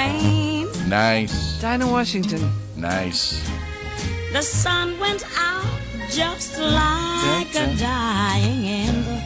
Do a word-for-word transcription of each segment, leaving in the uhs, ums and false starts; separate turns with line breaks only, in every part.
rain.
Nice.
Dinah Washington.
Nice.
The sun went out just like a dying ember.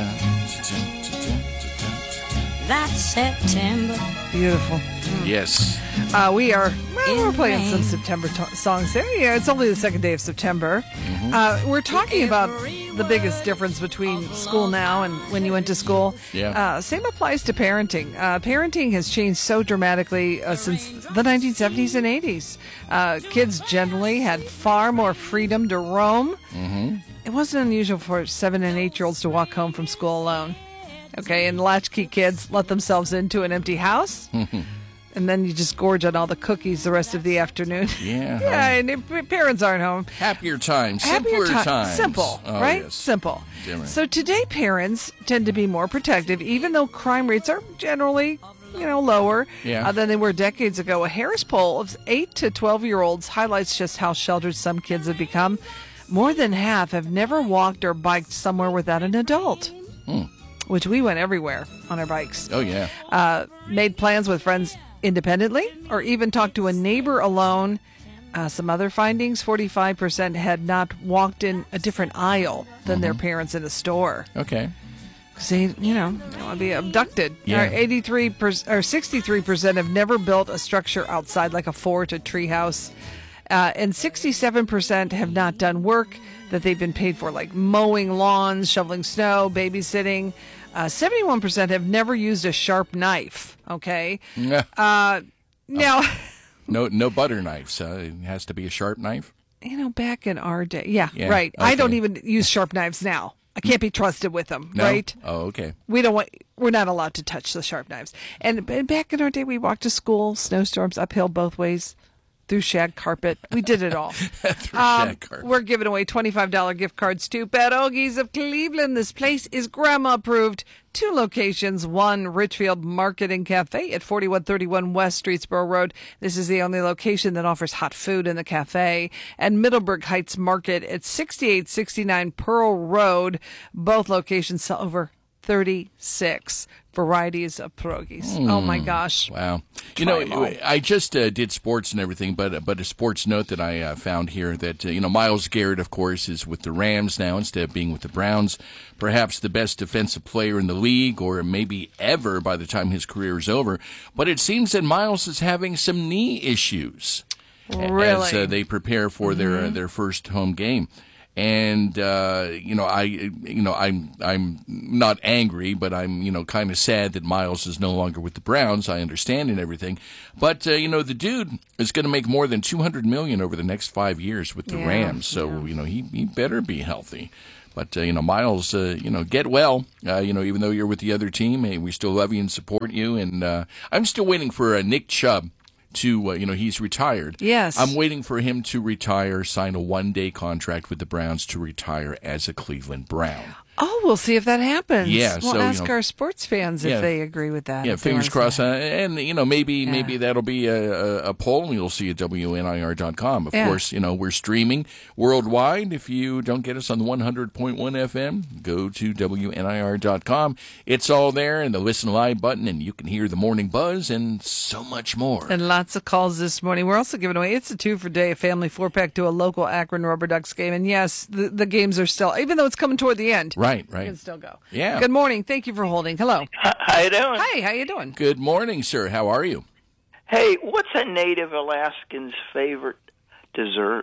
That September.
Beautiful.
Yes.
Uh, we are well, we're playing some September to- songs there. Yeah, it's only the second day of September. Mm-hmm. Uh, we're talking about the biggest difference between school now and when you went to school.
Yeah.
Uh, same applies to parenting. Uh, parenting has changed so dramatically uh, since the nineteen seventies and eighties. Uh, kids generally had far more freedom to roam.
Mm-hmm.
It wasn't unusual for seven and eight year olds to walk home from school alone. Okay, and latchkey kids let themselves into an empty house. And then you just gorge on all the cookies the rest of the afternoon.
Yeah.
yeah, and if parents aren't home.
Happier times.
Happier
Simpler
ti-
times.
Simple,
oh,
right?
Yes.
Simple.
Yeah, right.
So today parents tend to be more protective, even though crime rates are generally, you know, lower
yeah.
uh, than they were decades ago. A Harris poll of eight to twelve-year-olds highlights just how sheltered some kids have become. More than half have never walked or biked somewhere without an adult.
Hmm.
Which we went everywhere on our bikes.
Oh, yeah.
Uh, made plans with friends independently or even talked to a neighbor alone. Uh, some other findings, forty-five percent had not walked in a different aisle than mm-hmm. their parents in a store.
Okay.
Because they, you know, they want to be abducted.
Yeah.
Or eighty-three percent, or sixty-three percent have never built a structure outside like a fort, a treehouse. Uh, and sixty-seven percent have not done work that they've been paid for, like mowing lawns, shoveling snow, babysitting. Uh, seventy-one percent have never used a sharp knife, okay?
Yeah.
Uh, now...
no no butter knives. Uh, it has to be a sharp knife?
You know, back in our day. Yeah,
yeah.
right.
Okay.
I don't even use sharp knives now. I can't be trusted with them,
no?
right?
Oh, okay.
We don't want... We're not allowed to touch the sharp knives. And, and back in our day, we walked to school, snowstorms, uphill both ways. Through shag carpet. We did it all.
Through
um,
shag carpet.
We're giving away twenty-five dollars gift cards to Pierogies of Cleveland. This place is grandma approved. Two locations, one Richfield Market and Cafe at forty-one thirty-one West Streetsboro Road. This is the only location that offers hot food in the cafe. And Middleburg Heights Market at sixty-eight sixty-nine Pearl Road. Both locations sell over thirty-six varieties of pierogies. Mm. Oh my gosh!
Wow. You Try know, I just uh, did sports and everything, but but a sports note that I uh, found here that uh, you know Myles Garrett, of course, is with the Rams now instead of being with the Browns. Perhaps the best defensive player in the league, or maybe ever by the time his career is over. But it seems that Myles is having some knee issues
really?
as uh, they prepare for mm-hmm. their uh, their first home game. And uh, you know, I you know, I'm I'm not angry, but I'm you know kind of sad that Myles is no longer with the Browns. I understand and everything, but uh, you know, the dude is going to make more than two hundred million over the next five years with the
yeah,
Rams. So
yeah.
you know, he he better be healthy. But uh, you know, Myles, uh, you know, get well. Uh, you know, even though you're with the other team, hey, we still love you and support you. And uh, I'm still waiting for uh, Nick Chubb. To uh, you know, he's retired.
Yes,
I'm waiting for him to retire, sign a one-day contract with the Browns to retire as a Cleveland Brown.
Oh, we'll see if that happens.
Yeah,
we'll
so,
ask
you know,
our sports fans
yeah,
if they agree with that.
Yeah, fingers crossed. Uh, and you know, maybe
yeah.
maybe that'll be a, a, a poll you'll see at W N I R dot com. Of
yeah.
course, you know, we're streaming worldwide. If you don't get us on the one hundred point one F M, go to W N I R dot com. It's all there, and the listen live button, and you can hear the morning buzz and so much more.
And lots of calls this morning. We're also giving away, it's a two for day, a family four pack to a local Akron Rubber Ducks game. And yes, the, the games are still, even though it's coming toward the end.
Right, right.
You can still go.
Yeah.
Good morning. Thank you for holding. Hello.
How you doing?
Hi, how you doing?
Good morning, sir. How are you?
Hey, what's a native Alaskan's favorite dessert?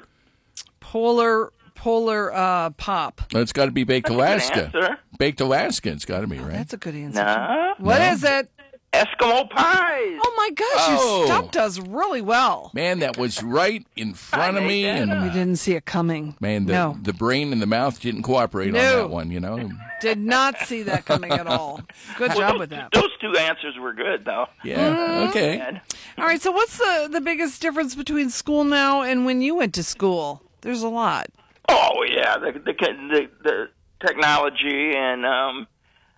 Polar polar uh, pop.
Well, it's got to be baked
That's
Alaska.
a good answer.
Baked Alaska, it's got to be, right?
That's a good answer.
No.
What
No.
is it?
Eskimo pies.
Oh my gosh,
Oh.
you stumped us really well.
Man, that was right in front of
I
me,
made that
and
up.
We didn't see it coming.
man, the
no.
the brain and the mouth didn't cooperate
No.
on that one. You know.
Did not see that coming at all. Good
Well,
job
those,
with that.
those two answers were good, though.
Yeah. Okay.
And
All right, so what's the, the biggest difference between school now and when you went to school? There's a lot.
oh yeah, the the the, the technology and um,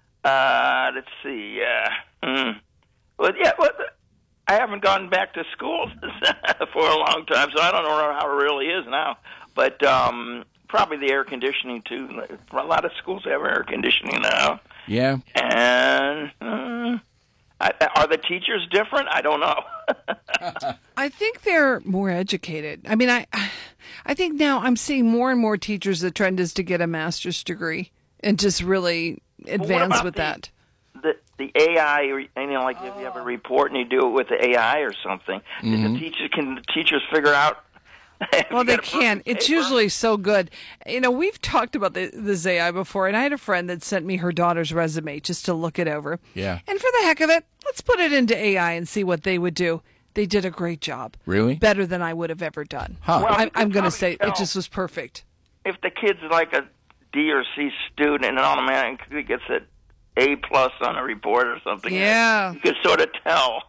uh, let's see, uh, mm, well yeah, well, I haven't gone back to school for a long time, so I don't know how it really is now. But um, probably the air conditioning too. A lot of schools have air conditioning now.
Yeah.
And uh, I, are the teachers different? I don't know.
I think they're more educated. I mean, I, I think now I'm seeing more and more teachers. The trend is to get a master's degree and just really advance
about
with
the-
that.
The the A I, or, you know, like if you have a report and you do it with the A I or something,
Mm-hmm.
the teachers can the teachers figure out? if
Well,
you
they
got a
can.
perfect
It's
paper?
usually so good. You know, we've talked about the, this A I before, and I had a friend that sent me her daughter's resume just to look it over.
Yeah.
And for the heck of it, let's put it into A I and see what they would do. They did a great job.
Really?
Better than I would have ever done.
Huh.
Well,
I,
you
I'm
can
going to
probably
say
tell
it just was perfect.
if the kid's like a D or C student and automatically gets an A plus on a report or something.
Yeah.
You can sort of tell.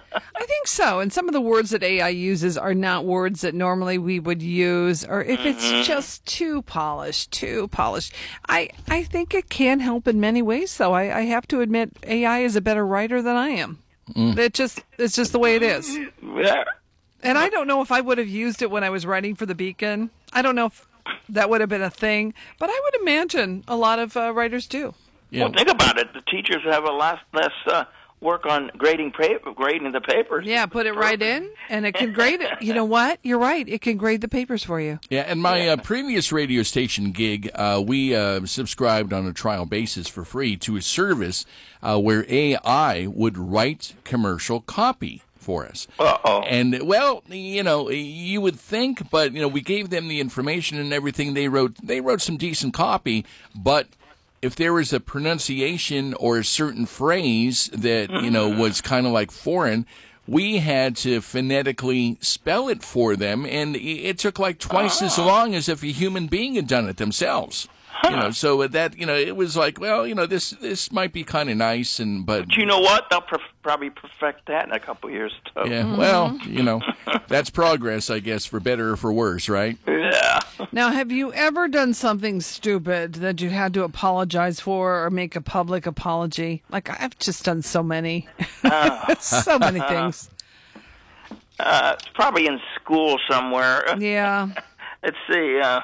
I think so. And some of the words that A I uses are not words that normally we would use, or if it's just too polished, too polished. I, I think it can help in many ways, though. I, I have to admit, A I is a better writer than I am. It just it's just the way it is.
Yeah.
And I don't know if I would have used it when I was writing for the Beacon. I don't know if that would have been a thing, but I would imagine a lot of uh, writers do.
Yeah.
Well, think about it. The teachers have a lot less uh, work on grading paper, grading the papers.
Yeah, put it right in, and it can grade it. You know what? You're right. It can grade the papers for you.
Yeah, and my uh, previous radio station gig, uh, we uh, subscribed on a trial basis for free to a service uh, where A I would write commercial copy for us.
Uh-oh.
And, well, you know, you would think, but, you know, we gave them the information and everything. They wrote, they wrote some decent copy, but if there was a pronunciation or a certain phrase that, you know, was kind of like foreign, we had to phonetically spell it for them, and it took like twice as long as if a human being had done it themselves. You know, so that, you know, it was like, well, you know, this this might be kind of nice, and but
But you know what? They'll prof- probably perfect that in a couple years, too.
yeah, well, you know, that's progress, I guess, for better or for worse, right?
Yeah.
Now, have you ever done something stupid that you had to apologize for or make a public apology? Like, I've just done so many. so many things.
Uh, it's probably in school somewhere.
Yeah.
Let's see. Uh,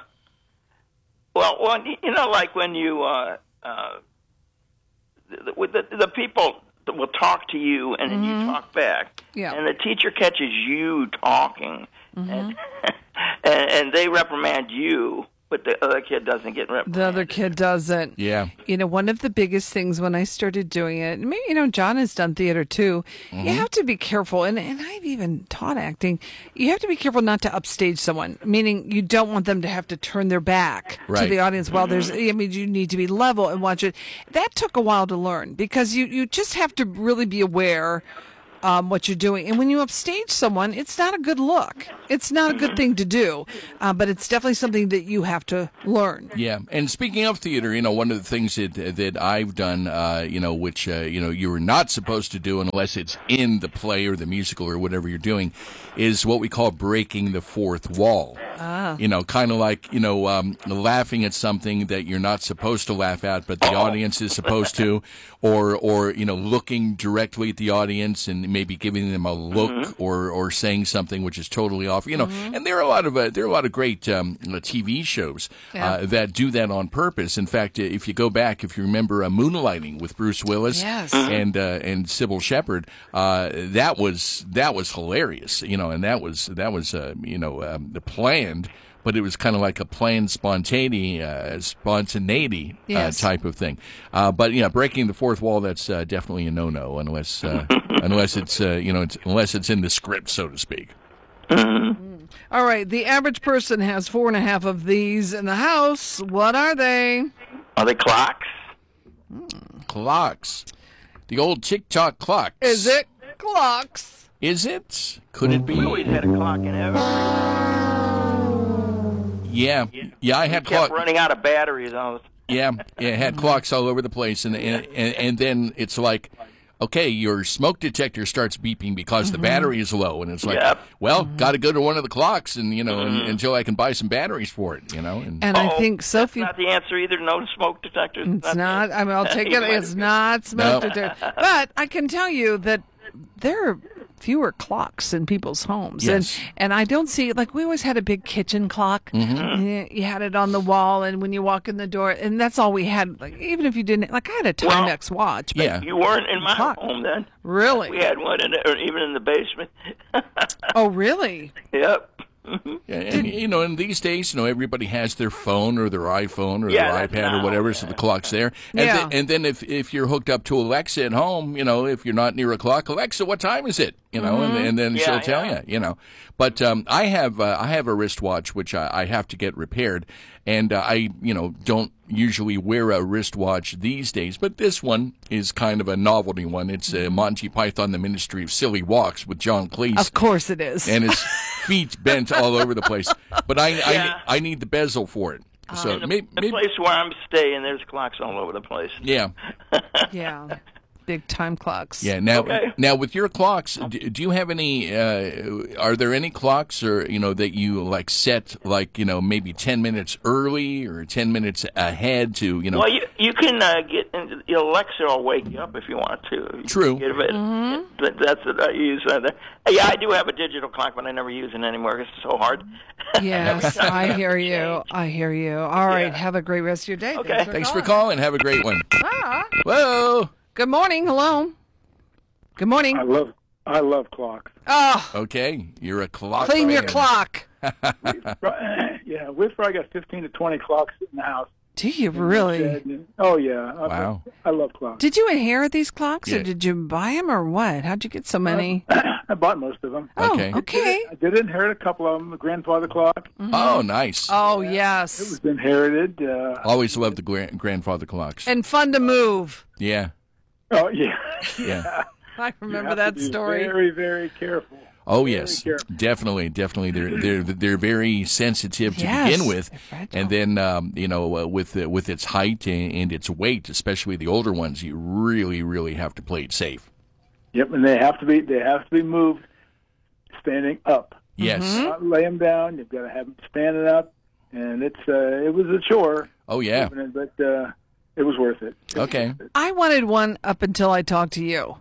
well, well, you know, like when you, uh, uh, the, with the, the people that will talk to you and then you talk back,
Yeah.
and the teacher catches you talking, and, and and they reprimand you, but the other kid doesn't get reprimanded.
The other kid doesn't.
Yeah.
You know, one of the biggest things when I started doing it, and maybe, you know, John has done theater too, you have to be careful, and, and I've even taught acting, you have to be careful not to upstage someone, meaning you don't want them to have to turn their back to
Right.
the audience while there's, I mean, you need to be level and watch it. That took a while to learn because you, you just have to really be aware Um, what you're doing. And when you upstage someone, it's not a good look. It's not a good thing to do, uh, but it's definitely something that you have to learn.
Yeah, and speaking of theater, you know, one of the things that that I've done, uh, you know, which uh, you know you are not supposed to do unless it's in the play or the musical or whatever you're doing, is what we call breaking the fourth wall. Ah. You know, kind of like you know um, laughing at something that you're not supposed to laugh at, but the audience is supposed to, or or you know looking directly at the audience and maybe giving them a look mm-hmm. or or saying something which is totally off. You know, mm-hmm. and there are a lot of uh, there are a lot of great um, T V shows yeah. uh, that do that on purpose. In fact, if you go back, if you remember uh, Moonlighting with Bruce Willis
yes.
and uh, and Sybil Shepherd, uh, that was that was hilarious. You know, and that was that was uh, you know um, planned. But it was kind of like a planned spontaneity, uh, spontaneity
yes.
uh, type of thing. Uh, but yeah, breaking the fourth wall, that's uh, definitely a no-no unless uh, unless it's uh, you know it's, unless it's in the script, so to speak.
Mm. All right, the average person has four and a half of these in the house. What are they?
Are they clocks?
Mm. Clocks. The old tick-tock clocks.
Is it clocks?
Is it? Could it be?
We always had a clock in everything.
Yeah, yeah, I had clocks.
Kept running out of batteries all the time.
Yeah, yeah, had clocks all over the place, and and and, and then it's like, okay, your smoke detector starts beeping because mm-hmm. the battery is low, and it's like,
yep.
well, mm-hmm. got to go to one of the clocks, and you know, mm-hmm. and, until I can buy some batteries for it, you know. And,
and I think Sophie.
That's not the answer either. No smoke detectors.
It's not. I mean, I'll take it. It's not smoke
no.
detector. But I can tell you that there are fewer clocks in people's homes.
Yes.
And and I don't see, like, we always had a big kitchen clock.
Mm-hmm.
You you had it on the wall, and when you walk in the door, and that's all we had. Like, even if you didn't, like, I had a Timex watch. But
Yeah.
You weren't in my
Clock.
home then.
Really?
We had one in, or even in the basement.
Oh, really?
Yep.
Yeah, and, you know, in these days, you know, everybody has their phone or their iPhone or
Yeah,
their
that's
iPad or
now,
whatever, so the clock's there. And,
Yeah.
then, and then if if you're hooked up to Alexa at home, you know, if you're not near a clock, Alexa, what time is it? You know, and, and then
Yeah,
she'll tell
yeah.
you. You know, but um, I have uh, I have a wristwatch which I, I have to get repaired, and uh, I you know don't usually wear a wristwatch these days, but this one is kind of a novelty one. It's uh, Monty Python: The Ministry of Silly Walks with John Cleese.
Of course it is.
And his feet bent all over the place. But I,
Yeah.
I, I need the bezel for it. So
In the,
maybe,
the place where I'm staying, there's clocks all over the place.
yeah,
Yeah. Big time clocks.
yeah. Now,
Okay.
now with your clocks, do, do you have any? Uh, are there any clocks, or you know, that you like set, like you know, maybe ten minutes early or ten minutes ahead to you know?
Well, you you can uh, get into, Alexa will wake you up if you want to.
True.
Get it. That- That's what I use. Uh, there. Yeah, I do have a digital clock, but I never use it anymore because it's so hard.
Yes, I hear you. I hear you. All right.
Yeah.
Have a great rest of your day.
Okay.
Thanks for
calling.
calling. Have a great one.
Ah.
Whoa.
Good morning. Hello. Good morning.
I love I love clocks.
Oh,
Okay, you're a clock.
clean your
fan.
clock.
Yeah, we've probably got fifteen to twenty clocks in the house.
Do you really?
Oh yeah. I-
Wow.
I, love clocks.
Did you inherit these clocks,
Yeah.
or did you buy them, or what? How'd you get so many?
I bought most of them.
Oh,
Okay.
okay.
I did inherit a couple of them. The grandfather clock.
Oh, nice.
Oh,
It
yes.
was inherited. Uh,
Always loved the gra- grandfather clocks.
And fun to move.
Yeah,
oh yeah.
yeah.
I
You
remember
have
that
to be
story.
Very, very careful.
Oh
Very
yes,
careful.
definitely, definitely. They're they're they're very sensitive to
Yes,
begin with,
they're fragile.
and then um, you know uh, with uh, with its height and, and its weight, especially the older ones, you really really have to play it safe.
Yep, and they have to be they have to be moved standing up.
Yes.
Not lay them down. You've got to have them standing up, and it's uh, it was a chore.
Oh yeah.
moving it, but uh, it was worth it. It was
Okay.
worth it.
I wanted one up until I talked to you.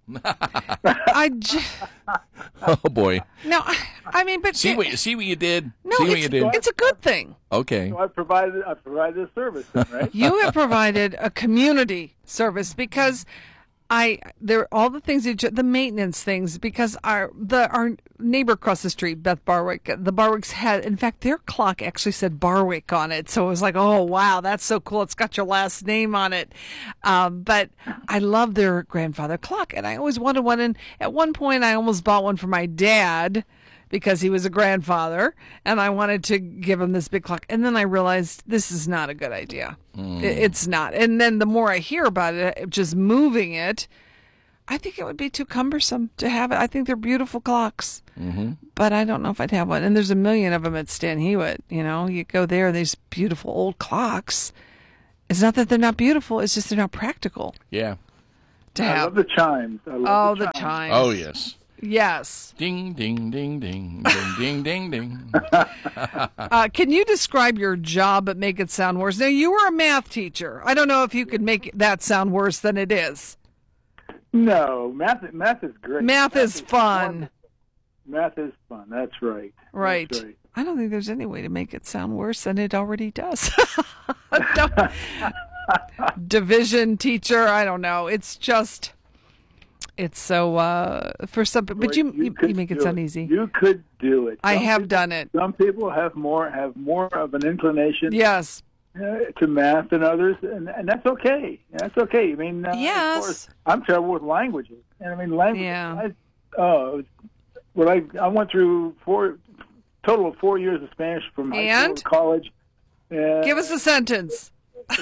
I j-
Oh boy.
no, I, I mean, but
See what see what you did.
no,
see what
it's,
you did.
it's a good thing.
Okay.
So I provided I provided a service, then, right?
You have provided a community service because I there all the things that you, the maintenance things because our the our neighbor across the street, Beth Barwick, the Barwicks had in fact their clock actually said Barwick on it, so it was like, oh wow, that's so cool. It's got your last name on it. Um, but I love their grandfather clock, and I always wanted one. And at one point, I almost bought one for my dad because he was a grandfather, and I wanted to give him this big clock. And then I realized this is not a good idea. I- It's not. And then the more I hear about it, just moving it, I think it would be too cumbersome to have it. I think they're beautiful clocks, mm-hmm. but I don't know if I'd have one. And there's a million of them at Stan Hewitt. You know, you go there, these beautiful old clocks. It's not that they're not beautiful; it's just they're not practical
Yeah.
to
I
have.
love the chimes. I
oh,
love
the
the
chimes.
Oh yes.
Yes.
Ding ding ding ding ding ding ding ding.
Uh, can you describe your job but make it sound worse? Now, you were a math teacher. I don't know if you could make that sound worse than it is.
No, math math is great.
Math is fun.
wonderful. Math is fun. That's right.
Right.
That's right.
I don't think there's any way to make it sound worse than it already does. No. Division teacher, I don't know. It's just, it's so, uh, for some, but you, you,
could
you make it
do
sound easy.
You could do it.
I
Some
have
people-
done it.
Some people have more have more of an inclination
Yes.
uh, to math than others, and, and that's okay. That's okay. I mean, uh,
Yes.
Of course, I'm terrible with languages, and I mean language.
Yeah.
I, uh, well, I I went through four total of four years of Spanish from high
And?
school to college. Uh,
Give us a sentence.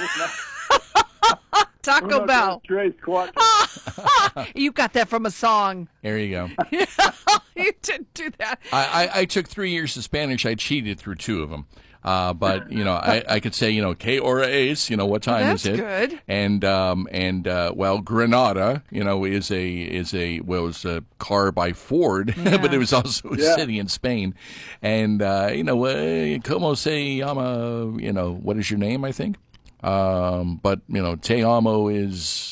Taco
uno,
Bell.
dos, tres, cuatro.
You got that from a song.
There you go.
You didn't do that.
I, I, I took three years of Spanish. I cheated through two of them. Uh, but you know, I, I could say, you know, que hora es, you know, what time
That's
is it?
good.
And um, and uh, well, Granada, you know, is a is a well, it was a car by Ford, but it was also a
Yeah.
city in Spain. And uh, you know, uh, como se llama? You know, what is your name? I think. Um, but you know, te amo is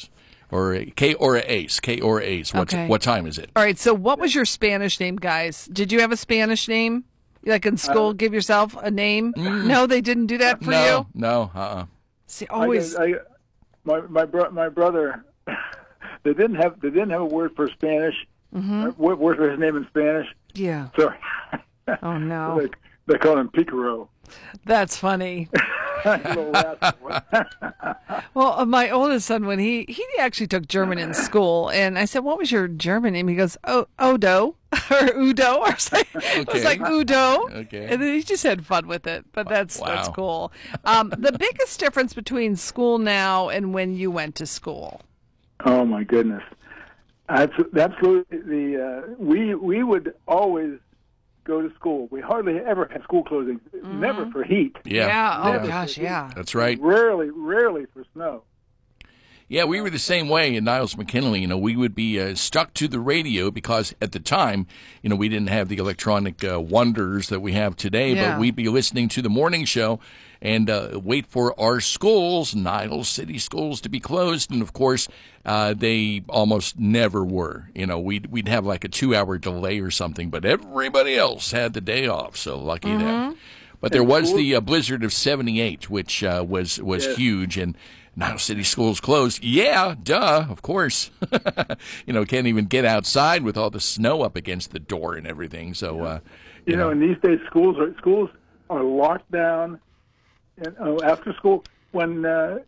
or K or Ace, K or Ace. What
Okay.
what time is it?
All right, so what was your Spanish name, guys? Did you have a Spanish name? Like in school, give yourself a name? No, they didn't do that for
no,
you?
no, uh-uh.
See,
I,
always.
I, my my bro, my brother, they didn't have they didn't have a word for Spanish.
Mm-hmm.
uh, Word, word for his name in Spanish.
Yeah.
So
Oh, no.
they, they called him Picaro.
That's funny.
Little rascal.
Well, uh, my oldest son, when he he actually took German in school, and I said, "What was your German name?" He goes, "Oh, Odo or Udo," or something. It was
Okay.
like Udo,
Okay.
and then he just had fun with it. But that's
Wow.
that's cool. Um, the biggest difference between school now and when you went to school.
Oh my goodness, Abs- absolutely. The uh, we we would always go to school. We hardly ever had school closings. Never for heat.
Yeah.
Oh
yeah.
gosh, yeah.
That's right.
Rarely, rarely for snow.
Yeah, we were the same way in Niles McKinley. You know, we would be uh, stuck to the radio because at the time, you know, we didn't have the electronic uh, wonders that we have today,
Yeah.
but we'd be listening to the morning show and uh, wait for our schools, Niles City schools, to be closed. And, of course, uh, they almost never were. You know, we'd, we'd have like a two-hour delay or something, but everybody else had the day off, so lucky them. But there was the uh, blizzard of seventy-eight, which uh, was, was
Yes.
huge, and Niles City schools closed. Yeah, duh, of course. You know, can't even get outside with all the snow up against the door and everything. So, uh,
You, know, in these days, schools are schools are locked down. And uh, after school, when uh,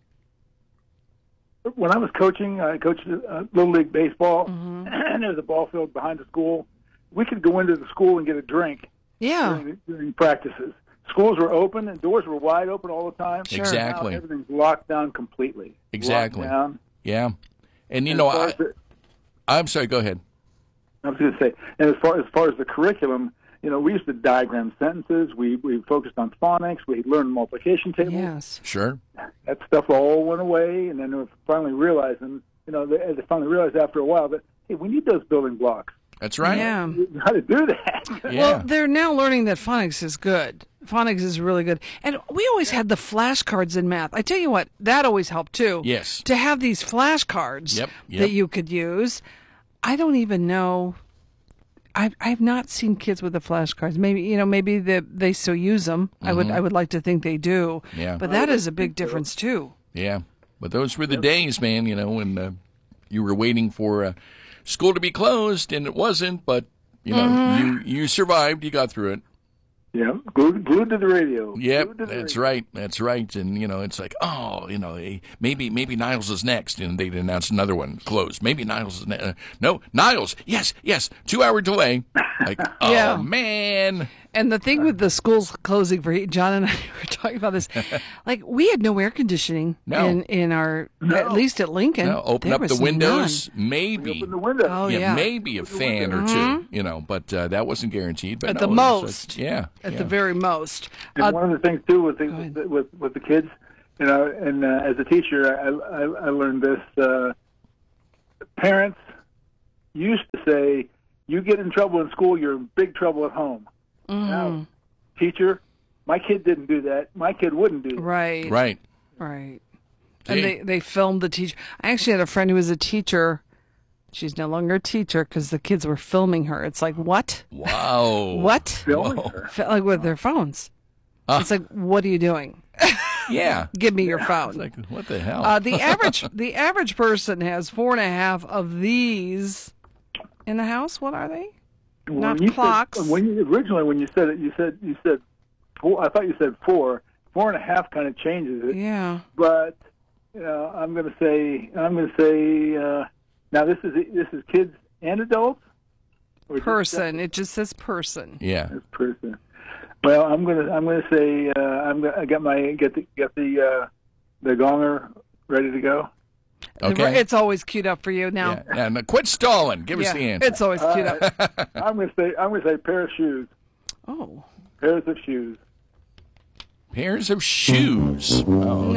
when I was coaching, I coached uh, little league baseball, and there was a ball field behind the school. We could go into the school and get a drink
Yeah.
during, during practices. Schools were open and doors were wide open all the time.
Sure.
Exactly.
Now everything's locked down completely.
Exactly.
Locked down.
yeah. And, you
And
know,
as far
I,
as the-
I'm sorry, go ahead.
I was going to say, and as far as far as the curriculum, you know, we used to diagram sentences. We we focused on phonics. We learned multiplication tables.
Yes.
Sure.
That stuff all went away, and then we finally realized, and you know, they, they finally realized after a while that hey, we need those building blocks.
That's right.
Yeah.
How to do that?
Yeah.
Well, they're now learning that phonics is good. Phonics is really good. And we always had the flashcards in math. I tell you what, that always helped too.
Yes.
To have these flashcards
Yep, yep.
that you could use. I don't even know. I've I've not seen kids with the flashcards. Maybe you know, maybe the, they still use them. I would I would like to think they do.
Mm-hmm. Yeah.
But that is a big difference too.
Yeah, but those were the days, man. You know, when uh, you were waiting for uh, school to be closed, and it wasn't. But you know,
Mm-hmm.
you you survived. You got through it.
Yeah, glued, glued to the radio.
Yep,
Glued to the
that's
radio.
right. That's right. And you know, it's like, oh, you know, eh, maybe maybe Niles is next, and they'd announce another one closed. Maybe Niles is next. Uh, no, Niles. Yes, yes. Two hour delay. Like, oh
Yeah.
man.
And the thing with the schools closing for heat, John and I were talking about this. Like we had no air conditioning
No.
in in our at least at Lincoln.
No, open
There
up the
was
windows. Maybe.
Open the window.
Oh,
yeah,
yeah.
maybe a fan or two. You know, but uh, that wasn't guaranteed. But
At
no,
the
it was, uh,
most.
yeah.
At
yeah.
the very most.
And
Uh,
one of the things too with the,
ahead.
with, with with the kids, you know, and uh, as a teacher, I, I, I learned this. Uh, parents used to say, "You get in trouble in school, you're in big trouble at home."
Mm-hmm.
Now, teacher, my kid didn't do that. My kid wouldn't do that.
right.
Right.
Right.
See?
And they, they filmed the teacher. I actually had a friend who was a teacher. She's no longer a teacher because the kids were filming her. It's like, what?
Wow.
What?
Filming her.
Fi- Like with their phones.
Ah.
It's like, what are you doing?
Yeah.
Give me your phone.
Like, what the hell?
Uh, the average the average person has four and a half of these in the house. What are they?
When
Not
you said-
clocks.
when you, originally, when you said it, you said you said four. I thought you said four. Four and a half kind of changes it.
Yeah.
But you know, I'm going to say I'm going to say uh, now this is this is kids and adults. Or just-
Person. It just says person.
yeah.
This person. Well, I'm gonna I'm gonna say uh, I'm gonna I get my get the get the uh, the gonger ready to go.
Okay.
It's always queued up for you now.
Yeah. Now, now quit stalling. Give us
Yeah,
the answer.
it's always queued up.
I'm gonna say I'm gonna say pair of shoes.
Oh.
Pairs of shoes.
Pairs of shoes. Oh,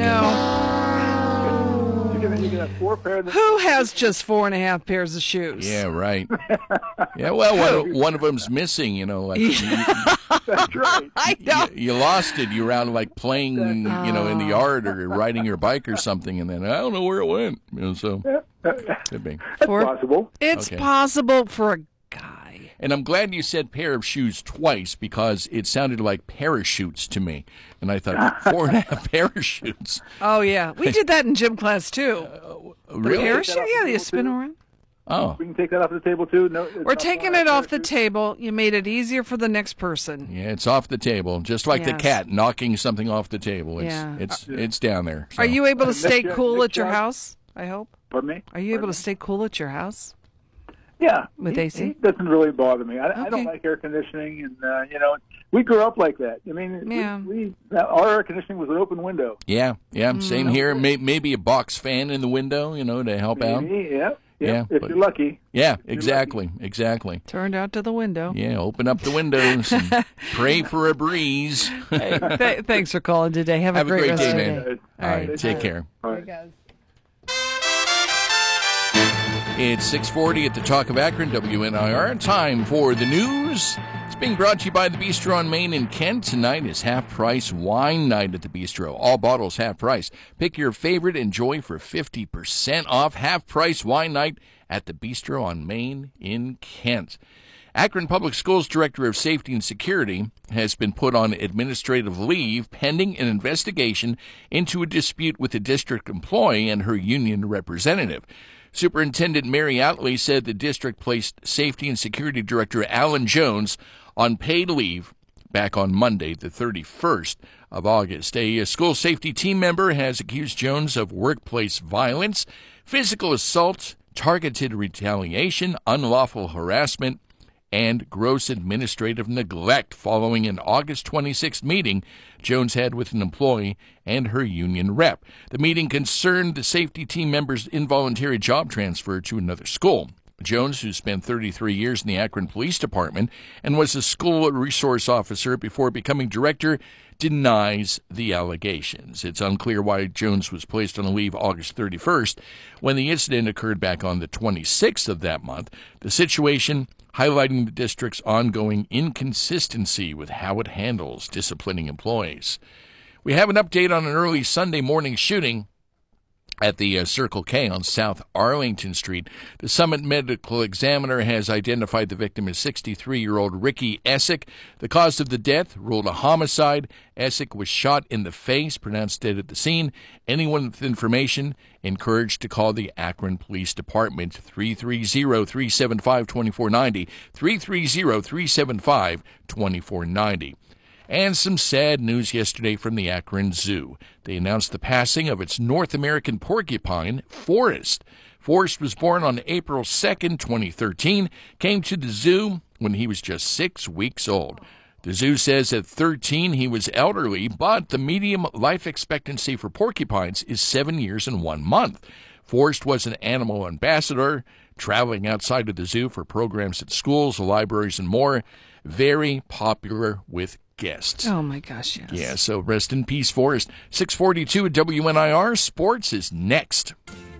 No.
You can, you can have four pairs of
Who has just four and a half pairs of shoes?
yeah, right. Yeah, well, one, one of them's missing, you know. Like, you,
That's right.
I know.
you, you lost it. You were out, like, playing, you know, in the yard or riding your bike or something, and then I don't know where it went. You know, so, Could be.
That's
For-
possible.
It's
Okay.
possible for a guy.
And I'm glad you said pair of shoes twice because it sounded like parachutes to me. And I thought, four and a half parachutes.
Oh, yeah. We did that in gym class, too. The
Really?
parachute? Yeah, you spin around.
Oh,
We can take that off the table too. No, it's
We're
not
taking
one
it off the
parachute.
table. You made it easier for the next person.
yeah, it's off the table. Just like the
Yes.
cat knocking something off the table. It's
Yeah.
it's it's down there.
Are
so.
you able to stay
Next
cool
job-
at your
next job.
house? I hope.
Pardon me?
Are you able to stay cool at your house?
Yeah,
With
he-
A C?
he doesn't really bother me. I, I don't
Okay.
like air conditioning, and uh, you know, we grew up like that. I mean, we-
Yeah.
we, our air conditioning was an open window.
Yeah, yeah,
Mm.
same here. May, maybe a box fan in the window, you know, to help out.
Maybe, yeah, yeah,
Yeah,
if
but-
you're lucky.
Yeah, exactly, exactly.
Turned out to the window.
Yeah, open up the windows and pray for a breeze.
Hey, th- thanks for calling today. Have a
Have a
great,
great
rest
day,
of your
man.
day.
All right,
right.
take care.
All right.
guys.
It's six forty at the Talk of Akron, W N I R. Time for the news. It's being brought to you by the Bistro on Main in Kent. Tonight is half-price wine night at the Bistro. All bottles half price. Pick your favorite, enjoy for fifty percent off. Half-price wine night at the Bistro on Main in Kent. Akron Public Schools Director of Safety and Security has been put on administrative leave pending an investigation into a dispute with a district employee and her union representative. Superintendent Mary Outley said the district placed Safety and Security Director Alan Jones on paid leave back on Monday, the thirty-first of August. A school safety team member has accused Jones of workplace violence, physical assault, targeted retaliation, unlawful harassment, and gross administrative neglect following an August twenty-sixth meeting Jones had with an employee and her union rep. The meeting concerned the safety team member's involuntary job transfer to another school. Jones, who spent thirty-three years in the Akron Police Department and was a school resource officer before becoming director, denies the allegations. It's unclear why Jones was placed on leave August thirty-first when the incident occurred back on the twenty-sixth of that month. The situation highlighting the district's ongoing inconsistency with how it handles disciplining employees. We have an update on an early Sunday morning shooting at the uh, Circle K on South Arlington Street. The Summit Medical Examiner has identified the victim as sixty-three-year-old Ricky Essick. The cause of the death ruled a homicide. Essick was shot in the face, pronounced dead at the scene. Anyone with information encouraged to call the Akron Police Department, three three zero, three seven five, two four nine zero, three three zero, three seven five, two four nine zero. And some sad news yesterday from the Akron Zoo. They announced the passing of its North American porcupine, Forrest. Forrest was born on April second, twenty thirteen, came to the zoo when he was just six weeks old. The zoo says at thirteen he was elderly, but the median life expectancy for porcupines is seven years and one month. Forrest was an animal ambassador, traveling outside of the zoo for programs at schools, libraries, and more. Very popular with guests.
Oh, my gosh, yes.
Yeah, so rest in peace, Forrest. six forty-two at W N I R. Sports is next.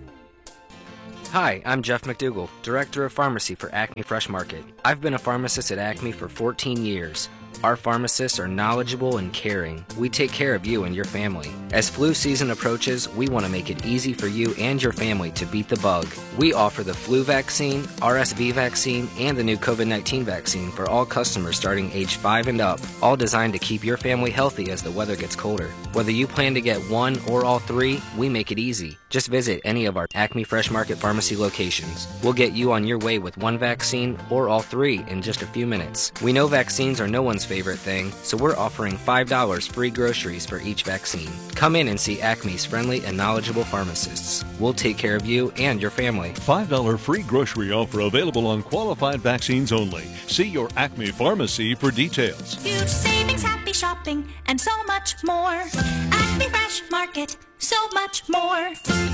Hi, I'm Jeff McDougall, Director of Pharmacy for Acme Fresh Market. I've been a pharmacist at Acme for fourteen years. Our pharmacists are knowledgeable and caring. We take care of you and your family. As flu season approaches, we want to make it easy for you and your family to beat the bug. We offer the flu vaccine, R S V vaccine, and the new COVID nineteen vaccine for all customers starting age five and up, all designed to keep your family healthy as the weather gets colder. Whether you plan to get one or all three, we make it easy. Just visit any of our Acme Fresh Market Pharmacy locations. We'll get you on your way with one vaccine or all three in just a few minutes. We know vaccines are no one's favorite thing, so we're offering five dollars free groceries for each vaccine. Come in and see Acme's friendly and knowledgeable pharmacists. We'll take care of you and your family.
five dollars free grocery offer available on qualified vaccines only. See your Acme pharmacy for details.
Huge savings, happy shopping, and so much more. Acme Fresh Market, so much more.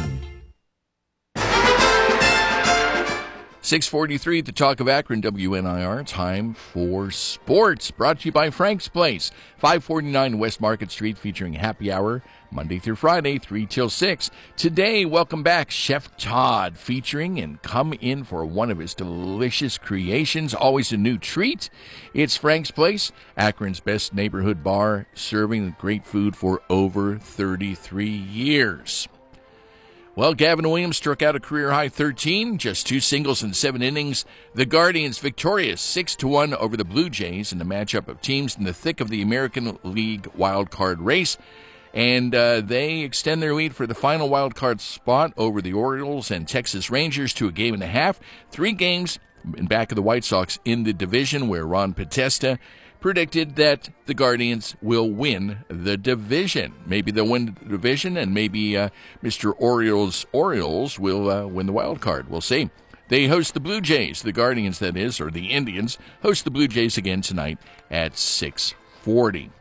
six forty-three at the Talk of Akron, W N I R. Time for sports. Brought to you by Frank's Place, five forty-nine West Market Street, featuring happy hour Monday through Friday, three till six. Today, welcome back Chef Todd, featuring and come in for one of his delicious creations. Always a new treat. It's Frank's Place, Akron's best neighborhood bar, serving great food for over thirty-three years. Well, Gavin Williams struck out a career-high thirteen, just two singles in seven innings. The Guardians victorious six to one over the Blue Jays in the matchup of teams in the thick of the American League wild card race. And uh, they extend their lead for the final wild card spot over the Orioles and Texas Rangers to a game and a half. Three games in back of the White Sox in the division, where Ron Podesta predicted that the Guardians will win the division. Maybe they'll win the division, and maybe uh, Mister Orioles Orioles will uh, win the wild card. We'll see. They host the Blue Jays, the Guardians, that is, or the Indians, host the Blue Jays again tonight at six forty.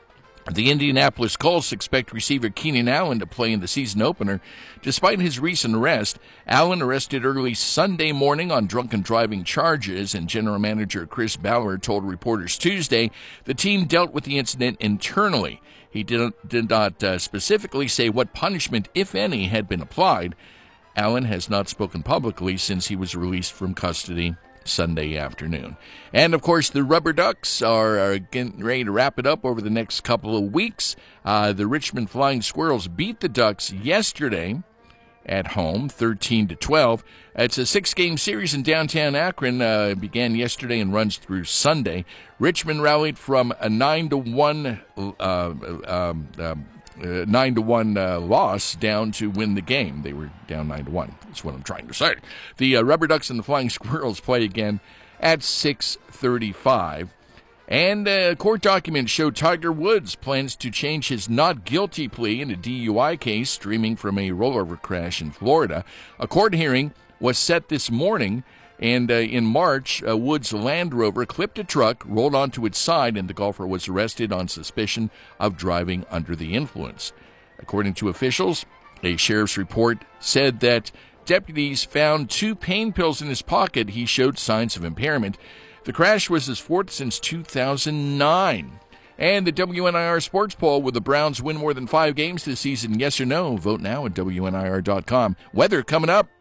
The Indianapolis Colts expect receiver Keenan Allen to play in the season opener. Despite his recent arrest, Allen arrested early Sunday morning on drunken driving charges, and General Manager Chris Ballard told reporters Tuesday the team dealt with the incident internally. He did, did not uh, specifically say what punishment, if any, had been applied. Allen has not spoken publicly since he was released from custody Sunday afternoon. And, of course, the Rubber Ducks are, are getting ready to wrap it up over the next couple of weeks. Uh, the Richmond Flying Squirrels beat the Ducks yesterday at home, thirteen to twelve. It's a six-game series in downtown Akron. Uh, it began yesterday and runs through Sunday. Richmond rallied from a nine to one uh, um, um, Uh, nine to one uh, loss down to win the game. They were down nine to one. That's what I'm trying to say. The uh, Rubber Ducks and the Flying Squirrels play again at six thirty-five. And a court document showed Tiger Woods plans to change his not guilty plea in a D U I case stemming from a rollover crash in Florida. A court hearing was set this morning. And uh, in March, uh, Woods' Land Rover clipped a truck, rolled onto its side, and the golfer was arrested on suspicion of driving under the influence. According to officials, a sheriff's report said that deputies found two pain pills in his pocket. He showed signs of impairment. The crash was his fourth since two thousand nine. And the W N I R Sports Poll, will the Browns win more than five games this season? Yes or no? Vote now at W N I R dot com. Weather coming up.